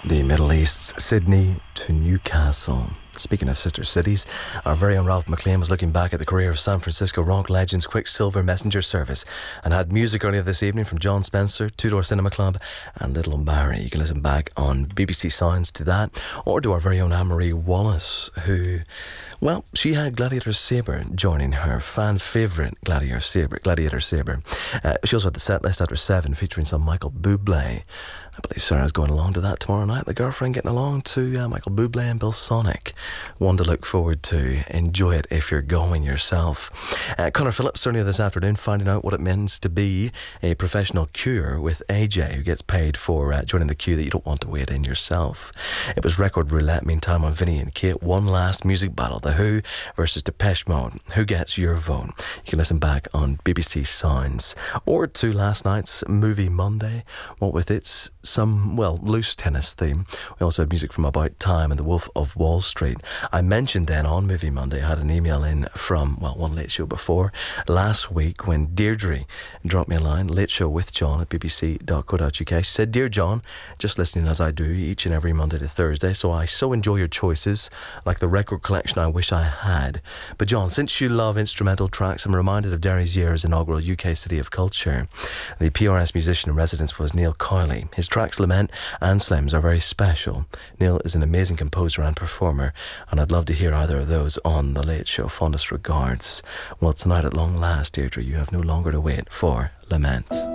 The Middle East's Sydney to Newcastle. Speaking of sister cities, our very own Ralph McLean was looking back at the career of San Francisco rock legends Quicksilver Messenger Service and had music earlier this evening from John Spencer, Two Door Cinema Club and Little Barry. You can listen back on BBC Sounds to that, or to our very own Anne-Marie Wallace, who, well, she had Gladiator Sabre joining her fan favourite Gladiator Sabre. She also had the set list after 7 featuring some Michael Bublé. I believe Sarah's going along to that tomorrow night. The girlfriend getting along to Michael Bublé and Bill Sonic. One to look forward to. Enjoy it if you're going yourself. Connor Phillips earlier this afternoon finding out what it means to be a professional queuer with AJ, who gets paid for joining the queue that you don't want to wait in yourself. It was record roulette meantime on Vinny and Kate. One last music battle. The Who versus Depeche Mode. Who gets your vote? You can listen back on BBC Sounds. Or to last night's Movie Monday. What with its some, well, loose tennis theme. We also had music from About Time and The Wolf of Wall Street. I mentioned then on Movie Monday, I had an email in from, well, one late show before last week when Deirdre dropped me a line, late show with John at bbc.co.uk. She said, "Dear John, just listening as I do each and every Monday to Thursday, so I so enjoy your choices, like the record collection I wish I had. But John, since you love instrumental tracks, I'm reminded of Derry's Year's inaugural UK City of Culture. The PRS musician in residence was Neil Cowley. His tracks Lament and Slims are very special. Neil is an amazing composer and performer, and I'd love to hear either of those on The Late Show. Fondest regards." Well, tonight at long last, Deirdre, you have no longer to wait for Lament.